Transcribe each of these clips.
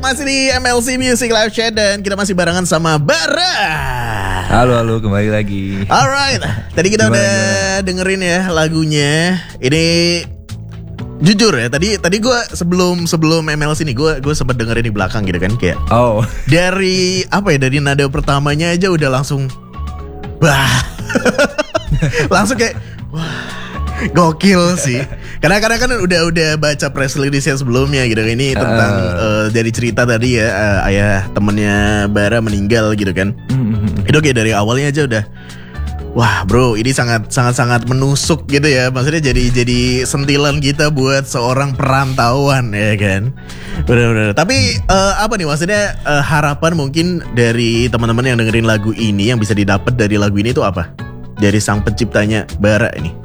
masih di MLC Music Live Chat dan kita masih barengan sama Bara. Halo, kembali lagi. Alright, tadi kita udah dengerin ya lagunya. Ini jujur ya, tadi gue sebelum MLC nih gue sempat dengerin di belakang gitu kan kayak. Oh. Dari nada pertamanya aja udah langsung, wah, langsung kayak, wah. Gokil sih. Karena kan udah baca press release yang sebelumnya gitu. Ini tentang dari cerita tadi ya, ayah temennya Bara meninggal gitu kan. Itu kayak dari awalnya aja udah, wah bro, ini sangat menusuk gitu ya. Maksudnya jadi sentilan kita buat seorang perantauan ya kan. Bener-bener. Tapi apa nih maksudnya harapan mungkin dari teman-teman yang dengerin lagu ini, yang bisa didapat dari lagu ini itu apa? Dari sang penciptanya Bara ini.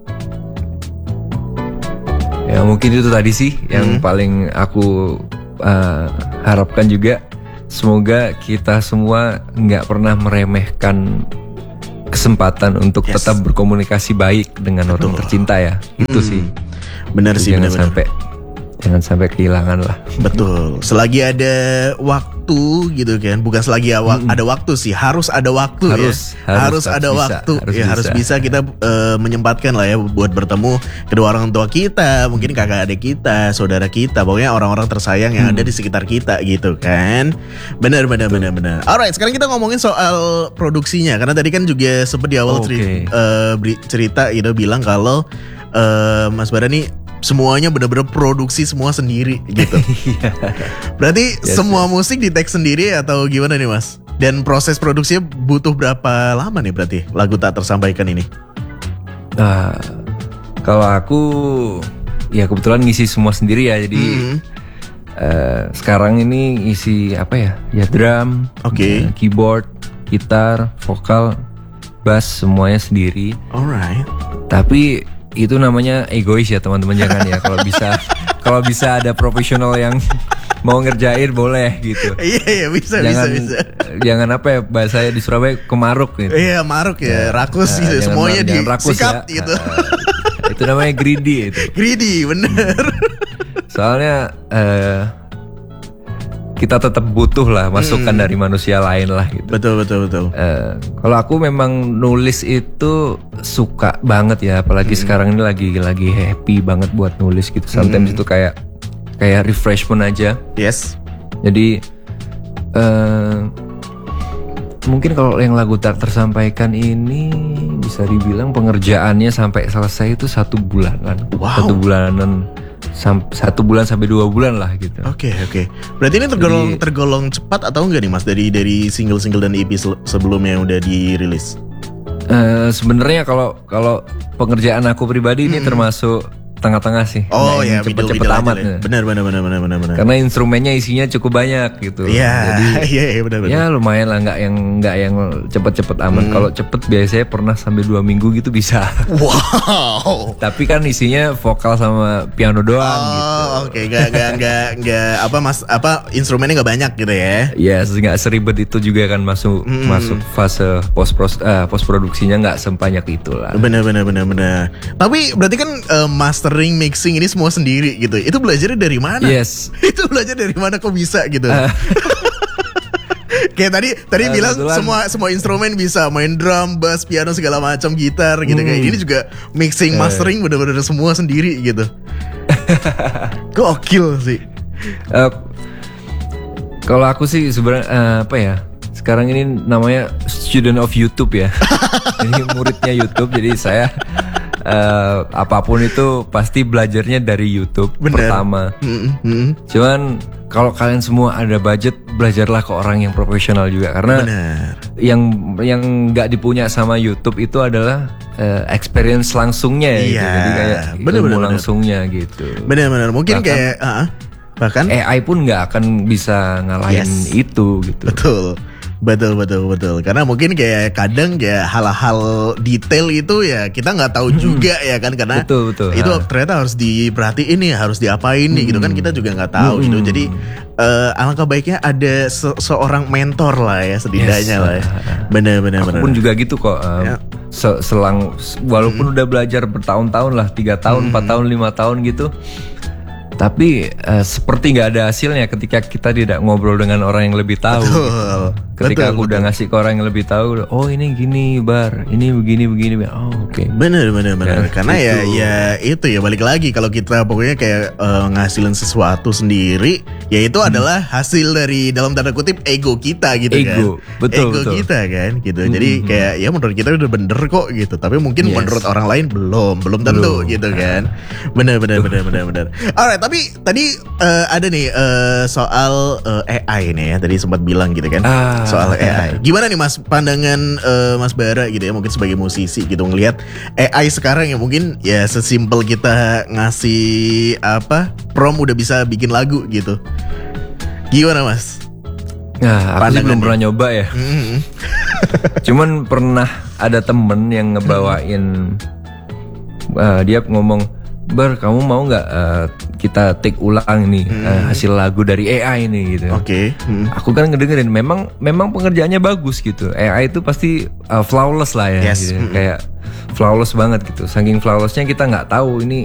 Ya mungkin itu tadi sih yang paling aku harapkan juga. Semoga kita semua gak pernah meremehkan kesempatan untuk tetap berkomunikasi baik dengan orang tercinta ya. Itu sih. Benar sih, jangan sampai kehilangan lah. Betul. Selagi ada waktu gitu kan, bukan selagi ada waktu sih, harus ada waktu. Harus ada waktu. Harus bisa kita menyempatkan lah ya buat bertemu kedua orang tua kita, mungkin kakak adik kita, saudara kita, pokoknya orang-orang tersayang yang ada di sekitar kita gitu kan. Benar. Alright, sekarang kita ngomongin soal produksinya, karena tadi kan juga sempat di awal cerita gitu bilang kalau Mas Bara nih semuanya benar-benar produksi semua sendiri gitu. Berarti semua musik di take sendiri atau gimana nih Mas? Dan proses produksinya butuh berapa lama nih berarti lagu Tak Tersampaikan ini? Kalau aku ya kebetulan ngisi semua sendiri ya. Jadi sekarang ini isi apa ya? Ya drum, keyboard, gitar, vokal, bass, semuanya sendiri. Alright. Tapi itu namanya egois ya teman-teman, jangan ya. Kalau bisa ada profesional yang mau ngerjain boleh gitu. Iya bisa. Jangan apa ya bahasanya di Surabaya, kemaruk gitu. Iya maruk ya, rakus gitu, semuanya disikat ya. gitu. Itu namanya greedy itu. Greedy bener. Soalnya kita tetap butuh lah masukan dari manusia lain lah gitu. Betul. Kalau aku memang nulis itu suka banget ya, apalagi sekarang ini lagi happy banget buat nulis gitu. Sometimes itu kayak refreshment aja. Yes. Jadi mungkin kalau yang lagu Tak Tersampaikan ini bisa dibilang pengerjaannya sampai selesai itu 1 bulanan. Wow. 1 bulan sampai 2 bulan lah gitu. Oke. Berarti ini tergolong cepat atau enggak nih Mas dari single-single dan EP sebelumnya yang udah dirilis? Sebenarnya kalau pengerjaan aku pribadi ini termasuk tengah-tengah sih. Oh ya, cepet-cepet amat ya. Benar. Karena instrumennya isinya cukup banyak gitu. Iya. Jadi benar. Ya lumayan lah, nggak yang cepet-cepet amat. Kalau cepet biasanya pernah sampai 2 minggu gitu bisa. Wow. Tapi kan isinya vokal sama piano doang gitu. Oke. Nggak instrumennya nggak banyak gitu ya? Ya, nggak seribet itu juga kan masuk fase post produksinya nggak sebanyak itulah. Benar. Tapi berarti kan mastering, mixing ini semua sendiri gitu. Itu belajarnya dari mana? Yes. Itu belajar dari mana kok bisa gitu? Kayak tadi bilang semua instrumen bisa, main drum, bass, piano segala macam, gitar gitu. Kayak ini juga mixing, mastering bener-bener semua sendiri gitu. Gokil sih. Kalau aku sih sebenarnya apa ya? Sekarang ini namanya student of YouTube ya. Ini muridnya YouTube, jadi saya apapun itu pasti belajarnya dari YouTube. Pertama. Cuman kalau kalian semua ada budget, belajarlah ke orang yang profesional juga, karena yang nggak dipunya sama YouTube itu adalah experience langsungnya ya. Gitu. Jadi kayak ilmu langsungnya gitu. Benar. Mungkin kayak bahkan AI pun nggak akan bisa ngalahin itu gitu. Betul. Karena mungkin kayak kadang kayak hal-hal detail itu ya kita nggak tahu juga ya kan, karena betul. Itu ternyata harus diperhatiin nih, harus diapain nih gitu kan, kita juga nggak tahu gitu. Jadi alangkah baiknya ada seorang mentor lah ya setidaknya lah ya. Benar. Aku pun juga gitu kok. Selang walaupun udah belajar bertahun-tahun lah, 3 tahun, 4 tahun, 5 tahun gitu, Tapi seperti nggak ada hasilnya ketika kita tidak ngobrol dengan orang yang lebih tahu. Betul. Ketika aku udah ngasih ke orang yang lebih tahu, oh ini gini Bar, ini begini. Oh oke. Bener. Karena ya itu ya balik lagi kalau kita pokoknya kayak ngasilin sesuatu sendiri, ya itu adalah hasil dari dalam tanda kutip ego kita gitu kan. Betul. Kita kan gitu. Jadi kayak ya menurut kita udah bener kok gitu. Tapi mungkin menurut orang lain belum tentu gitu kan. Bener. Alright, tapi tadi ada nih soal AI nih ya. Tadi sempat bilang gitu kan. Soal AI. Gimana nih Mas pandangan Mas Bara gitu ya, mungkin sebagai musisi gitu ngelihat AI sekarang ya mungkin ya sesimpel kita ngasih prompt udah bisa bikin lagu gitu. Gimana Mas? Nah, aku sih belum pernah nyoba ya. Cuman pernah ada temen yang ngebawain dia ngomong, Bar, kamu mau nggak kita take ulang nih hasil lagu dari AI nih gitu. Oke. Aku kan ngedengerin, memang pengerjaannya bagus gitu. AI itu pasti flawless lah ya. Yes. Gitu. Kayak flawless banget gitu. Saking flawlessnya kita nggak tahu ini